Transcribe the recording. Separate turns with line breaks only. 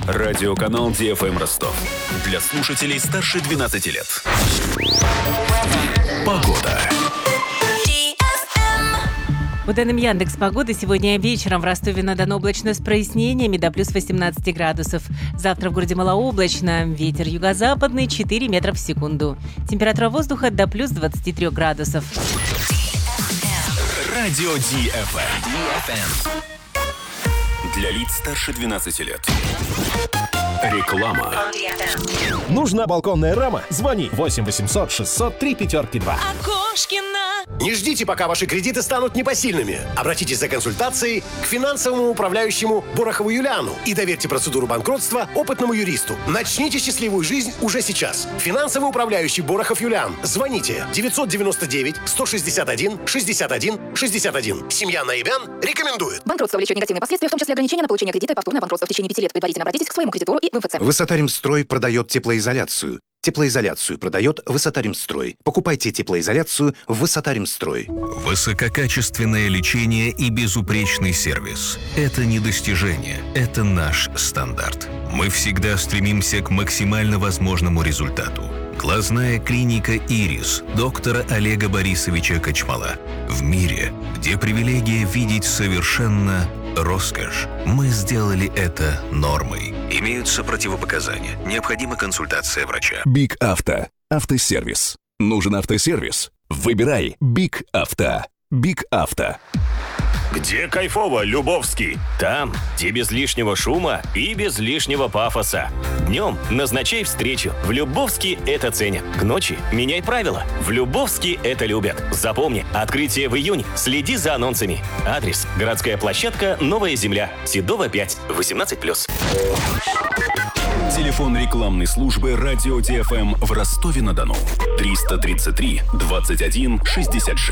Радиоканал ДФМ Ростов. Для слушателей старше 12 лет. Погода.
По данным Яндекс.Погоды, сегодня вечером в Ростове-на-Дону облачно с прояснениями до плюс 18 градусов. Завтра в городе малооблачно. Ветер юго-западный 4 метра в секунду. Температура воздуха до плюс 23 градусов.
Радио ДФМ. Для лиц старше 12 лет. Реклама.
Нужна балконная рама? Звони 8 800 603 5-2.
Не ждите, пока ваши кредиты станут непосильными. Обратитесь за консультацией к финансовому управляющему Борохову Юлиану и доверьте процедуру банкротства опытному юристу. Начните счастливую жизнь уже сейчас. Финансовый управляющий Борохов Юлиан. Звоните 999 161 61 61. Семья Наибян рекомендует.
Банкротство влечет негативные последствия, в том числе ограничение на получение кредита и повторное банкротство в течение 5 лет. Предварительно обратитесь к своему кредитору и в МФЦ.
Высотаримстрой продает теплоизоляцию. Теплоизоляцию продает Высотаримстрой. Покупайте теплоизоляцию в Высотаримстрой.
Высококачественное лечение и безупречный сервис – это не достижение, это наш стандарт. Мы всегда стремимся к максимально возможному результату. Глазная клиника «Ирис» доктора Олега Борисовича Кочмала. В мире, где привилегия видеть совершенно роскошь, мы сделали это нормой. Имеются противопоказания. Необходима консультация врача.
Биг Авто. Автосервис. Нужен автосервис? Выбирай Биг Авто. Биг Авто.
Где кайфово, Любовский? Там, где без лишнего шума и без лишнего пафоса. Днем назначай встречу. В Любовске это ценят. К ночи меняй правила. В Любовске это любят. Запомни, открытие в июне. Следи за анонсами. Адрес: городская площадка «Новая земля». Седова 5, 18+.
Телефон рекламной службы Радио ДФМ в Ростове-на-Дону. 333 21 66.